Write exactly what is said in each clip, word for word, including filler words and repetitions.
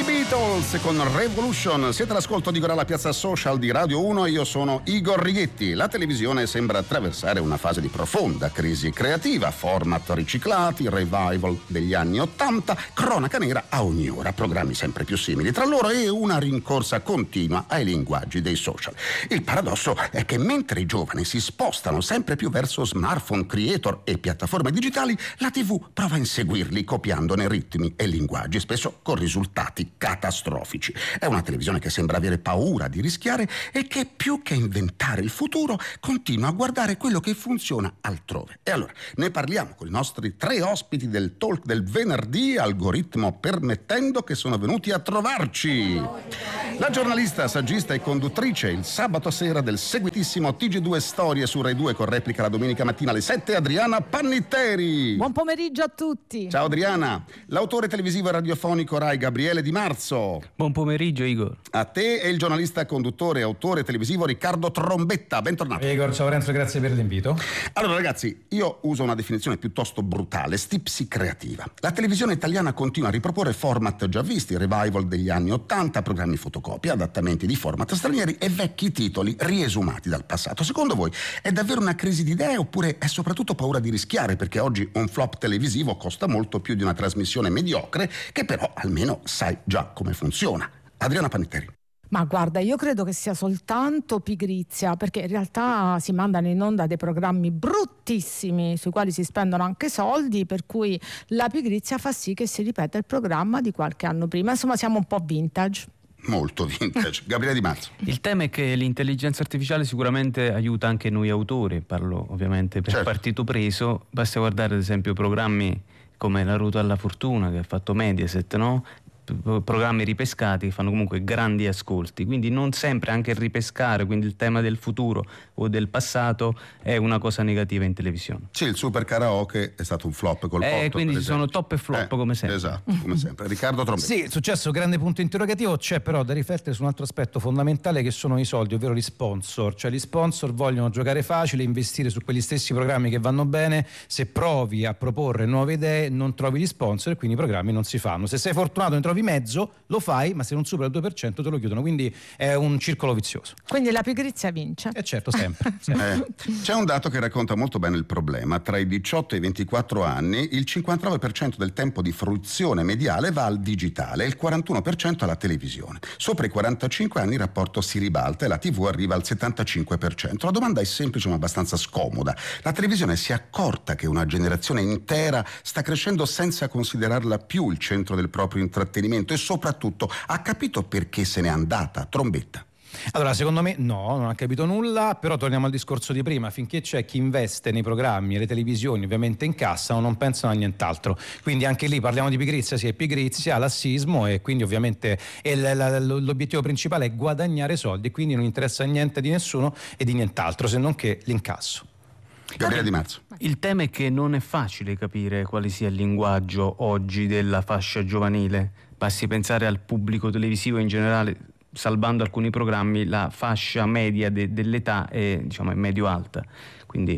I Beatles con Revolution. Siete all'ascolto di Goralla Piazza Social di Radio uno e io sono Igor Righetti. La televisione sembra attraversare una fase di profonda crisi creativa, format riciclati, revival degli anni ottanta, cronaca nera a ogni ora, programmi sempre più simili tra loro e una rincorsa continua ai linguaggi dei social. Il paradosso è che mentre i giovani si spostano sempre più verso smartphone, creator e piattaforme digitali, la tivù prova a inseguirli copiandone ritmi e linguaggi, spesso con risultati catastrofici. È una televisione che sembra avere paura di rischiare e che più che inventare il futuro continua a guardare quello che funziona altrove. E allora ne parliamo con i nostri tre ospiti del talk del venerdì, algoritmo permettendo, che sono venuti a trovarci. La giornalista, saggista e conduttrice il sabato sera del seguitissimo T G due Storie su Rai due con replica la domenica mattina alle sette, Adriana Pannitteri. Buon pomeriggio a tutti. Ciao Adriana. L'autore televisivo e radiofonico Rai Gabriele Di Marzo. Buon pomeriggio Igor. A te e il giornalista, conduttore e autore televisivo Riccardo Trombetta. Bentornato. Igor, ciao Renzo, grazie per l'invito. Allora ragazzi, io uso una definizione piuttosto brutale, stipsi creativa. La televisione italiana continua a riproporre format già visti, revival degli anni ottanta, programmi fotocopia, adattamenti di format stranieri e vecchi titoli riesumati dal passato. Secondo voi è davvero una crisi di idee oppure è soprattutto paura di rischiare, perché oggi un flop televisivo costa molto più di una trasmissione mediocre che però almeno sai già come funziona? Adriana Pannitteri. Ma guarda, io credo che sia soltanto pigrizia, perché in realtà si mandano in onda dei programmi bruttissimi sui quali si spendono anche soldi, per cui la pigrizia fa sì che si ripeta il programma di qualche anno prima. Insomma, siamo un po' vintage. Molto vintage. Gabriele Di Marzo. Il tema è che l'intelligenza artificiale sicuramente aiuta anche noi autori, parlo ovviamente per certo. partito preso. Basta guardare ad esempio programmi come La ruota alla fortuna che ha fatto Mediaset, no? Programmi ripescati che fanno comunque grandi ascolti, quindi non sempre anche il ripescare, quindi il tema del futuro o del passato è una cosa negativa in televisione. Sì, il super karaoke è stato un flop col eh, potto, quindi ci sono top e flop, eh, come sempre. Esatto, come sempre. Riccardo Trombetta. Sì, è successo, grande punto interrogativo. C'è però da riflettere su un altro aspetto fondamentale che sono i soldi, ovvero gli sponsor. Cioè gli sponsor vogliono giocare facile, investire su quegli stessi programmi che vanno bene. Se provi a proporre nuove idee non trovi gli sponsor e quindi i programmi non si fanno. Se sei fortunato ne trovi mezzo, lo fai, ma se non supera il due per cento te lo chiudono, quindi è un circolo vizioso. Quindi la pigrizia vince. E certo, sempre, sempre. Eh, c'è un dato che racconta molto bene il problema. Tra i diciotto e i ventiquattro anni il cinquantanove per cento del tempo di fruizione mediale va al digitale e il quarantuno per cento alla televisione. Sopra i quarantacinque anni il rapporto si ribalta e la tivù arriva al settantacinque per cento. La domanda è semplice ma abbastanza scomoda. La televisione si è accorta che una generazione intera sta crescendo senza considerarla più il centro del proprio intrattenimento e soprattutto ha capito perché se n'è andata? Trombetta. Allora, secondo me no, non ha capito nulla, però torniamo al discorso di prima: finché c'è chi investe nei programmi e le televisioni ovviamente incassano, non pensano a nient'altro, quindi anche lì parliamo di pigrizia, sì, è pigrizia, lassismo, e quindi ovviamente l'obiettivo principale è guadagnare soldi, quindi non interessa niente di nessuno e di nient'altro se non che l'incasso. Gabriele Di Marzo. Il tema è che non è facile capire quale sia il linguaggio oggi della fascia giovanile. Basti pensare al pubblico televisivo in generale, salvando alcuni programmi, la fascia media de- dell'età è, diciamo, è medio-alta. Quindi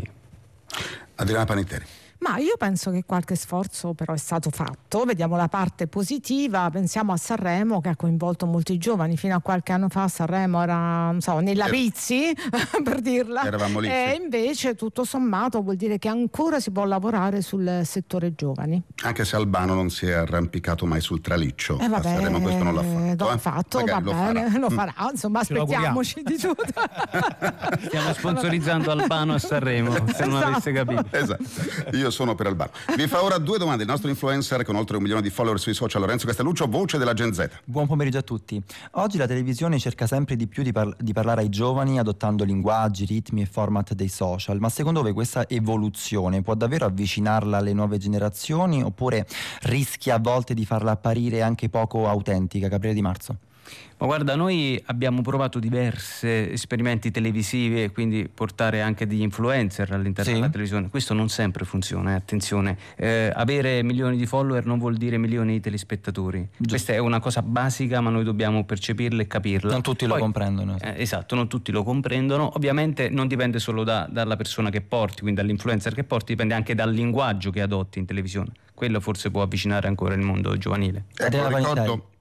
Adriana Pannitteri. Ma io penso che qualche sforzo però è stato fatto. Vediamo la parte positiva, pensiamo a Sanremo che ha coinvolto molti giovani. Fino a qualche anno fa Sanremo era, non so, nella Pizzi, per dirla. Eravamo lì. E sì. invece tutto sommato vuol dire che ancora si può lavorare sul settore giovani. Anche se Albano non si è arrampicato mai sul traliccio. Eh vabbè, a Sanremo questo non l'ha fatto. L'ha eh? fatto, Magari va lo bene, farà. lo farà. Insomma, aspettiamoci di tutto. stiamo sponsorizzando Albano a Sanremo, se non Esatto. avesse capito. Esatto, io sono per Albano. Vi fa ora due domande il nostro influencer con oltre un milione di follower sui social, Lorenzo Castelluccio, voce della Gen Z. Buon pomeriggio a tutti. Oggi la televisione cerca sempre di più di, par- di parlare ai giovani adottando linguaggi, ritmi e format dei social, ma secondo voi questa evoluzione può davvero avvicinarla alle nuove generazioni oppure rischia a volte di farla apparire anche poco autentica? Gabriele Di Marzo. Ma guarda, noi abbiamo provato diversi esperimenti televisivi e quindi portare anche degli influencer all'interno sì. della televisione. Questo non sempre funziona, eh, attenzione. Eh, avere milioni di follower non vuol dire milioni di telespettatori. Giusto. Questa è una cosa basica, ma noi dobbiamo percepirla e capirla. Non tutti Poi, lo comprendono. Eh, esatto, non tutti lo comprendono. Ovviamente non dipende solo da, dalla persona che porti, quindi dall'influencer che porti, dipende anche dal linguaggio che adotti in televisione. Quello forse può avvicinare ancora il mondo giovanile. Ecco, ricordo,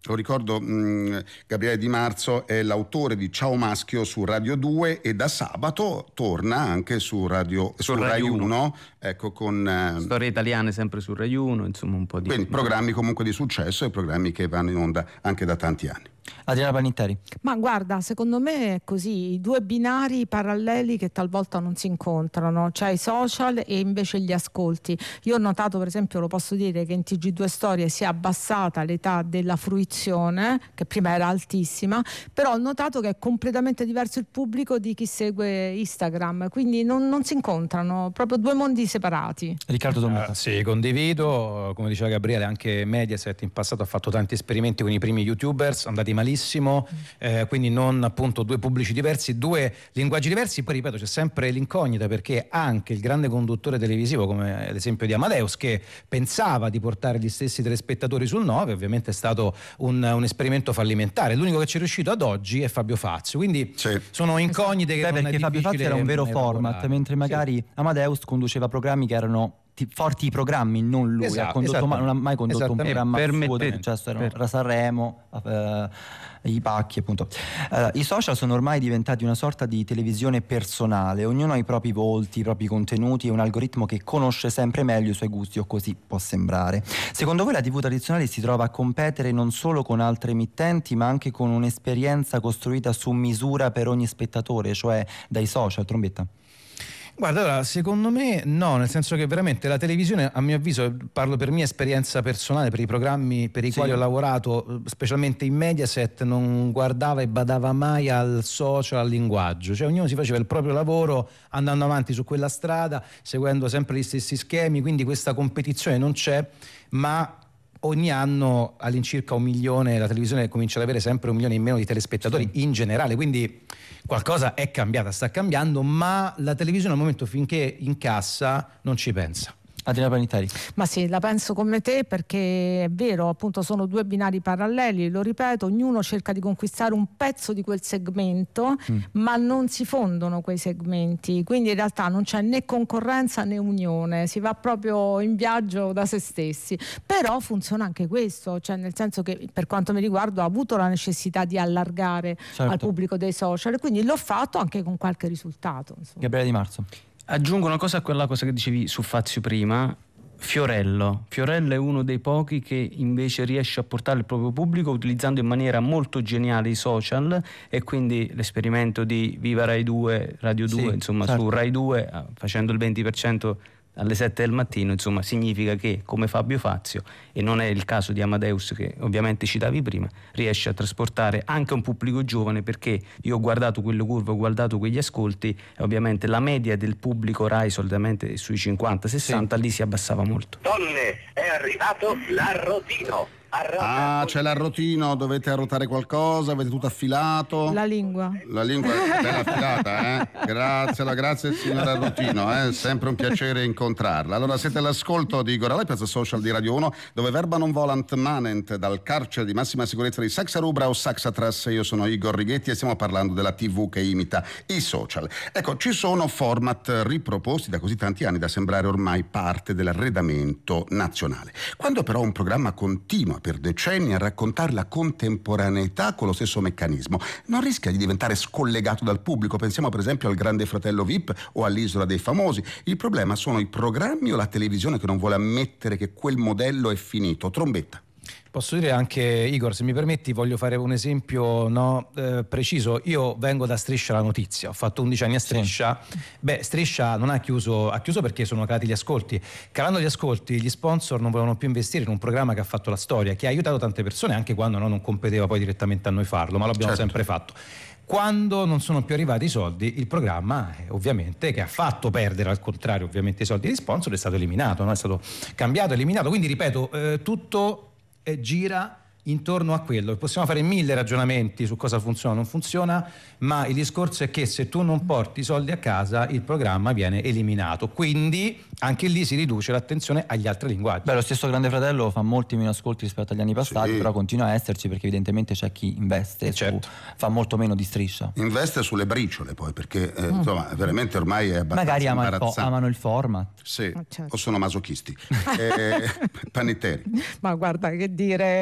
Lo ricordo, mh, Gabriele Di Marzo è l'autore di Ciao Maschio su Radio due e da sabato torna anche su Radio su, su Rai uno, ecco, con eh, storie italiane sempre su Rai uno, insomma un po' di quindi programmi comunque di successo e programmi che vanno in onda anche da tanti anni. Adriana Panitteri. Ma guarda, secondo me è così, i due binari paralleli che talvolta non si incontrano, cioè i social e invece gli ascolti. Io ho notato, per esempio, lo posso dire, che in T G due Storie si è abbassata l'età della fruizione, che prima era altissima, però ho notato che è completamente diverso il pubblico di chi segue Instagram, quindi non, non si incontrano, proprio due mondi separati. Riccardo Dometta. Uh, sì, condivido, come diceva Gabriele, anche Mediaset in passato ha fatto tanti esperimenti con i primi YouTubers, andati malissimo, eh, quindi non appunto due pubblici diversi, due linguaggi diversi. Poi ripeto, c'è sempre l'incognita, perché anche il grande conduttore televisivo, come ad esempio di Amadeus, che pensava di portare gli stessi telespettatori sul nove, ovviamente è stato un, un esperimento fallimentare. L'unico che ci è riuscito ad oggi è Fabio Fazio, quindi sì. sono incognite che Beh, non perché è Fabio Fazio era un vero format, elaborare. mentre magari sì. Amadeus conduceva programmi che erano forti programmi, non lui. Esatto, ha condotto, ma non ha mai condotto un programma suo, cioè erano per... Sanremo, eh, i pacchi appunto. Eh, I social sono ormai diventati una sorta di televisione personale, ognuno ha i propri volti, i propri contenuti e un algoritmo che conosce sempre meglio i suoi gusti, o così può sembrare. Secondo voi la tivù tradizionale si trova a competere non solo con altre emittenti, ma anche con un'esperienza costruita su misura per ogni spettatore, cioè dai social? Trombetta? Guarda, allora, secondo me no, nel senso che veramente la televisione, a mio avviso, parlo per mia esperienza personale, per i programmi per i sì. quali ho lavorato, specialmente in Mediaset, non guardava e badava mai al social, al linguaggio, cioè ognuno si faceva il proprio lavoro andando avanti su quella strada, seguendo sempre gli stessi schemi, quindi questa competizione non c'è, ma ogni anno all'incirca un milione, la televisione comincia ad avere sempre un milione in meno di telespettatori sì. in generale, quindi qualcosa è cambiata, sta cambiando, ma la televisione al momento, finché incassa, non ci pensa. Adriana Panitteri. Ma sì, la penso come te, perché è vero, appunto sono due binari paralleli, lo ripeto, ognuno cerca di conquistare un pezzo di quel segmento, mm. ma non si fondono quei segmenti, quindi in realtà non c'è né concorrenza né unione, si va proprio in viaggio da se stessi. Però funziona anche questo, cioè nel senso che per quanto mi riguarda ho avuto la necessità di allargare certo. al pubblico dei social, quindi l'ho fatto anche con qualche risultato. Insomma. Gabriele Di Marzo. Aggiungo una cosa a quella cosa che dicevi su Fazio prima. Fiorello. Fiorello è uno dei pochi che invece riesce a portare il proprio pubblico utilizzando in maniera molto geniale i social, e quindi l'esperimento di Viva Rai due, Radio due, sì, insomma certo. su Rai due, facendo il venti per cento alle sette del mattino, insomma significa che, come Fabio Fazio, e non è il caso di Amadeus che ovviamente citavi prima, riesce a trasportare anche un pubblico giovane, perché io ho guardato quelle curve, ho guardato quegli ascolti e ovviamente la media del pubblico Rai solitamente è sui cinquanta sessanta, sì. lì si abbassava molto. Donne, è arrivato l'arrotino. Ah, c'è l'arrotino, dovete arrotare qualcosa, avete tutto affilato? La lingua. La lingua è bella affilata, eh? Grazie, la grazie signora Arrotino, è eh? sempre un piacere incontrarla. Allora siete all'ascolto di Gorala, piazza social di Radio uno, dove verba non volant manent, dal carcere di massima sicurezza di Saxa Rubra o Saxatras. Io sono Igor Righetti e stiamo parlando della tivù che imita i social. Ecco, ci sono format riproposti da così tanti anni da sembrare ormai parte dell'arredamento nazionale. Quando però un programma continua per decenni a raccontare la contemporaneità con lo stesso meccanismo, non rischia di diventare scollegato dal pubblico? Pensiamo per esempio al Grande Fratello V I P o all'Isola dei Famosi. Il problema sono i programmi o la televisione che non vuole ammettere che quel modello è finito? Trombetta. Posso dire anche, Igor, se mi permetti, voglio fare un esempio no, eh, preciso. Io vengo da Striscia la Notizia, ho fatto undici anni a Striscia. Sì. Beh, Striscia non ha chiuso, ha chiuso perché sono calati gli ascolti. Calando gli ascolti, gli sponsor non volevano più investire in un programma che ha fatto la storia, che ha aiutato tante persone anche quando no, non competeva poi direttamente a noi farlo, ma l'abbiamo certo. sempre fatto. Quando non sono più arrivati i soldi, il programma eh, ovviamente che ha fatto perdere al contrario ovviamente i soldi di sponsor è stato eliminato, no? È stato cambiato, eliminato. Quindi ripeto, eh, tutto E gira intorno a quello. Possiamo fare mille ragionamenti su cosa funziona o non funziona, ma il discorso è che se tu non porti i soldi a casa il programma viene eliminato, quindi anche lì si riduce l'attenzione agli altri linguaggi. Beh, lo stesso Grande Fratello fa molti meno ascolti rispetto agli anni passati, sì. però continua a esserci perché evidentemente c'è chi investe, certo. su, fa molto meno di Striscia. Investe sulle briciole poi, perché eh, mm. insomma veramente ormai è abbastanza magari ama il imbarazzante. po- amano il format. Sì, ah, certo. o sono masochisti. eh, Panitteri. Ma guarda, che dire, non ho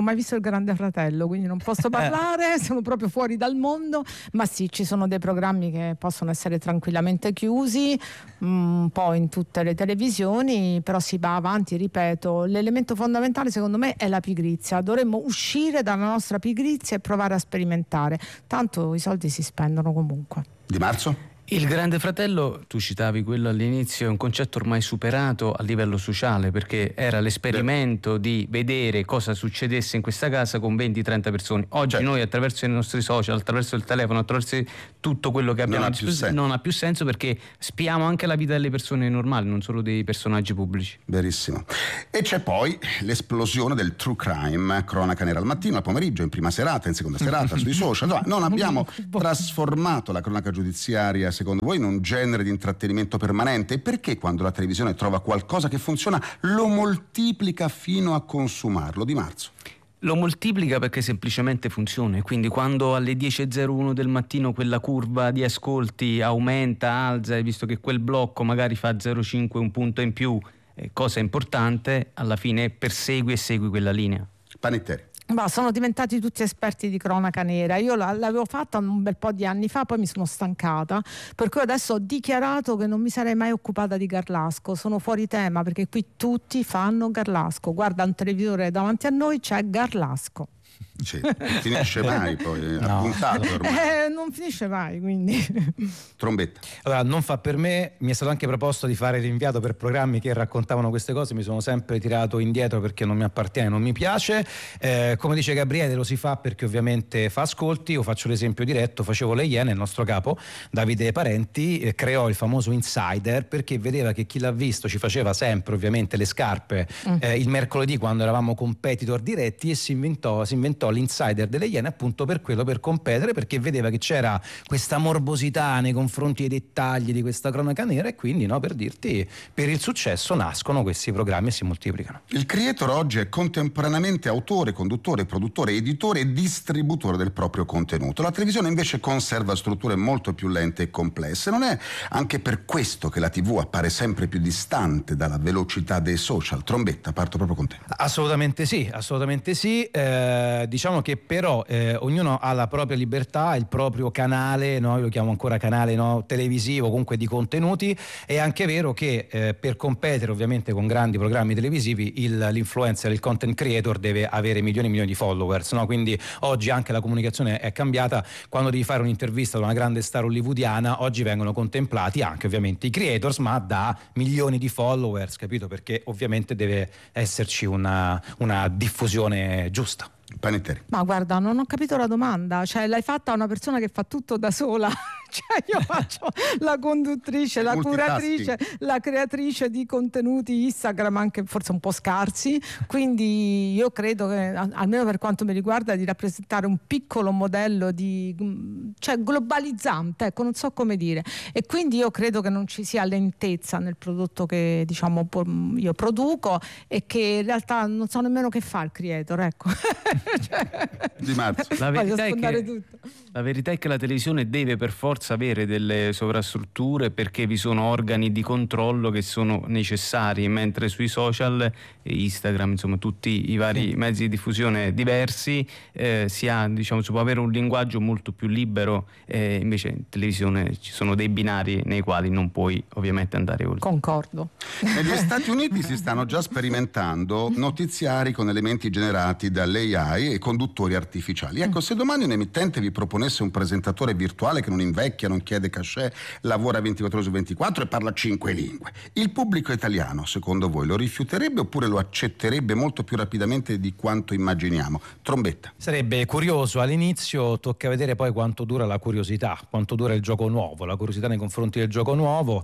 mai visto il Grande Fratello, quindi non posso parlare, sono proprio fuori dal mondo, ma sì, ci sono dei programmi che possono essere tranquillamente chiusi, un po' in tutte le televisioni, però si va avanti, ripeto, l'elemento fondamentale secondo me è la pigrizia, dovremmo uscire dalla nostra pigrizia e provare a sperimentare, tanto i soldi si spendono comunque. Di Marzo? Il Grande Fratello, tu citavi quello all'inizio, è un concetto ormai superato a livello sociale, perché era l'esperimento di vedere cosa succedesse in questa casa con venti trenta persone. Oggi certo. Noi attraverso i nostri social, attraverso il telefono, attraverso tutto quello che abbiamo non ha più senso, non ha più senso perché spiamo anche la vita delle persone normali, non solo dei personaggi pubblici. Verissimo. E c'è poi l'esplosione del true crime, cronaca nera al mattino, al pomeriggio, in prima serata, in seconda serata, sui social. No, non abbiamo trasformato la cronaca giudiziaria, secondo voi, in un genere di intrattenimento permanente? E perché quando la televisione trova qualcosa che funziona lo moltiplica fino a consumarlo? Di Marzo? Lo moltiplica perché semplicemente funziona, quindi quando alle dieci e zero uno del mattino quella curva di ascolti aumenta, alza, e visto che quel blocco magari fa zero virgola cinque, un punto in più, eh, cosa importante, alla fine persegui e segui quella linea. Panetteri. Ma sono diventati tutti esperti di cronaca nera. Io l'avevo fatta un bel po' di anni fa, poi mi sono stancata, per cui adesso ho dichiarato che non mi sarei mai occupata di Garlasco. Sono fuori tema perché qui tutti fanno Garlasco. Guarda un televisore davanti a noi, c'è Garlasco. Sì, non finisce mai poi, no. Appuntato ormai. Eh, non finisce mai, quindi. Trombetta. Allora, non fa per me, mi è stato anche proposto di fare l'inviato per programmi che raccontavano queste cose, mi sono sempre tirato indietro perché non mi appartiene, non mi piace. Eh, come dice Gabriele, lo si fa perché ovviamente fa ascolti. Io faccio l'esempio diretto, facevo Le Iene, il nostro capo Davide Parenti eh, creò il famoso Insider perché vedeva che chi l'ha visto ci faceva sempre ovviamente le scarpe mm. eh, il mercoledì quando eravamo competitor diretti, e si inventò, si inventò l'Insider delle Iene appunto per quello, per competere, perché vedeva che c'era questa morbosità nei confronti dei dettagli di questa cronaca nera, e quindi, no, per dirti, per il successo nascono questi programmi e si moltiplicano. Il creator oggi è contemporaneamente autore, conduttore, produttore, editore e distributore del proprio contenuto. La televisione invece conserva strutture molto più lente e complesse. Non è anche per questo che la tivù appare sempre più distante dalla velocità dei social? Trombetta, parto proprio con te. Assolutamente sì, assolutamente sì. Eh, diciamo che però eh, ognuno ha la propria libertà, il proprio canale, no? Io lo chiamo ancora canale, no? Televisivo, comunque di contenuti. È anche vero che eh, per competere ovviamente con grandi programmi televisivi il, l'influencer, il content creator deve avere milioni e milioni di followers, no? Quindi oggi anche la comunicazione è cambiata. Quando devi fare un'intervista ad una grande star hollywoodiana, oggi vengono contemplati anche ovviamente i creators, ma da milioni di followers, capito? Perché ovviamente deve esserci una, una diffusione giusta. Panetteri. Ma guarda, non ho capito la domanda, cioè l'hai fatta a una persona che fa tutto da sola? Cioè io faccio la conduttrice, la curatrice, la creatrice di contenuti Instagram anche forse un po' scarsi, quindi io credo che, almeno per quanto mi riguarda, di rappresentare un piccolo modello di, cioè globalizzante, ecco, non so come dire, e quindi io credo che non ci sia lentezza nel prodotto che, diciamo, io produco, e che in realtà non so nemmeno che fa il creator, ecco. Cioè, Di Marzo. La verità, è che, la verità è che la televisione deve per forza avere delle sovrastrutture, perché vi sono organi di controllo che sono necessari, mentre sui social, Instagram, insomma tutti i vari mezzi di diffusione diversi, eh, si ha, diciamo, si può avere un linguaggio molto più libero, eh, invece in televisione ci sono dei binari nei quali non puoi ovviamente andare oltre. Concordo. Negli Stati Uniti si stanno già sperimentando notiziari con elementi generati dall'A I e conduttori artificiali. Ecco, se domani un emittente vi proponesse un presentatore virtuale che non invecchia, non chiede cachet, lavora ventiquattro ore su ventiquattro e parla cinque lingue, il pubblico italiano, secondo voi, lo rifiuterebbe oppure lo accetterebbe molto più rapidamente di quanto immaginiamo? Trombetta. Sarebbe curioso all'inizio, tocca vedere poi quanto dura la curiosità, quanto dura il gioco nuovo, la curiosità nei confronti del gioco nuovo,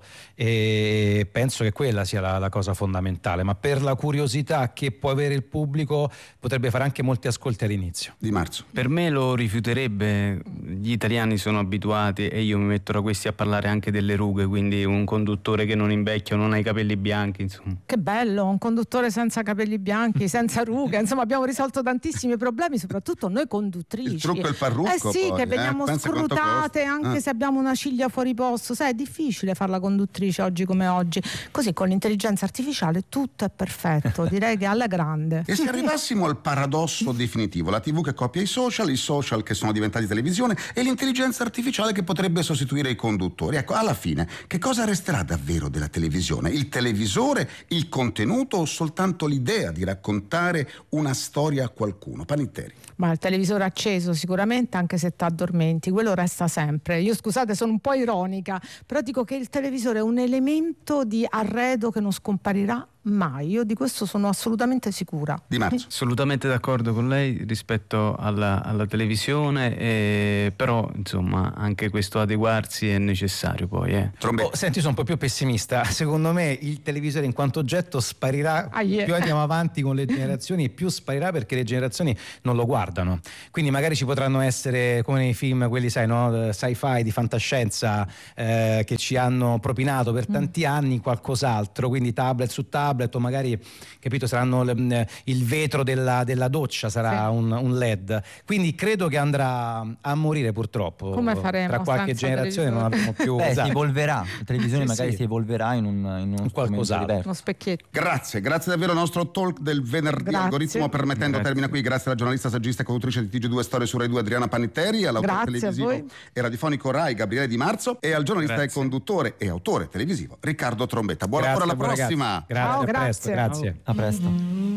e penso che quella sia la, la cosa fondamentale, ma per la curiosità che può avere il pubblico potrebbe fare anche molti ascolti all'inizio. Di Marzo. Per me lo rifiuterebbe, gli italiani sono abituati e io mi metto da questi a parlare anche delle rughe, quindi un conduttore che non invecchia, non ha i capelli bianchi, insomma. Che bello, un conduttore senza capelli bianchi, senza rughe, insomma abbiamo risolto tantissimi problemi, soprattutto noi conduttrici. Il trucco è il parrucco. Eh sì, poi, che veniamo eh? scrutate anche eh. se abbiamo una ciglia fuori posto, sai, è difficile fare la conduttrice oggi come oggi. Così con l'intelligenza artificiale tutto è perfetto, direi che alla grande. E se arrivassimo al paradosso definitivo, la tivù che copia i social, i social che sono diventati televisione e l'intelligenza artificiale che potrebbe sostituire i conduttori, ecco, alla fine che cosa resterà davvero della televisione? Il televisore, il contenuto o soltanto l'idea di raccontare una storia a qualcuno? Panitteri. Ma il televisore acceso sicuramente, anche se t'addormenti, quello resta sempre. Io scusate, sono un po' ironica, però dico che il televisore è un elemento di arredo che non scomparirà mai. Io di questo sono assolutamente sicura. Di Marzo. Assolutamente d'accordo con lei rispetto alla, alla televisione, eh, però insomma anche questo adeguarsi è necessario poi. Eh. Oh, senti, io sono un po' più pessimista. Secondo me il televisore in quanto oggetto sparirà. Ah, yeah. Più andiamo avanti con le generazioni, più sparirà, perché le generazioni non lo guardano. Quindi magari ci potranno essere, come nei film quelli, sai, no, sci-fi di fantascienza, eh, che ci hanno propinato per tanti mm. anni qualcos'altro, quindi tablet su tablet, o magari, capito, saranno le, il vetro della, della doccia sarà sì. un, un L E D. Quindi credo che andrà a morire, purtroppo. Come faremo? Tra qualche generazione non avremo più. Beh, esatto. si evolverà, la televisione sì, magari sì. si evolverà in un, in un qualcos'altro, uno specchietto. Grazie, grazie davvero al nostro talk del venerdì. Grazie. Algoritmo permettendo Grazie. termina qui. Grazie alla giornalista, saggista e conduttrice di T G due Storie su Rai due Adriana Panitteri, all'autore televisivo e radiofonico Rai Gabriele Di Marzo e al giornalista Grazie. e conduttore e autore televisivo Riccardo Trombetta. Buon Grazie, lavoro, alla buon prossima. ragazzi. Grazie, Ciao, a presto, grazie. grazie. A presto.